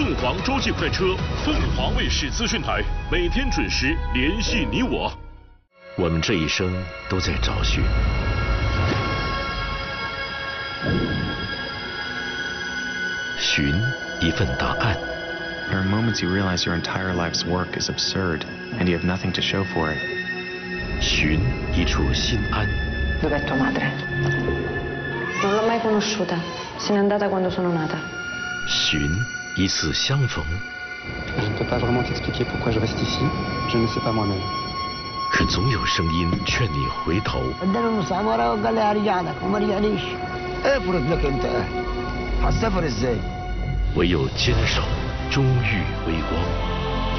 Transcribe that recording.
凤凰洲际快车，凤凰卫视资讯台，每天准时联系你我。我们这一生都在找寻，寻一份答案。 There are moments you realize your entire life's work is absurd, and you have nothing to show for it. 寻一处心安。 Dov'è tua madre? Non l'ho mai conosciuta. Se n'è andata quando sono nata. 寻一次相逢。 Je ne peux pas vraiment t'expliquer pourquoi je reste ici. Je ne sais pas moi-même. 可总有声音劝你回头。 اداله المسامره وقال لي هرجع لك وما رجعليش. افرض لك انت هتسافر ازاي؟ 唯有坚守，终遇微光。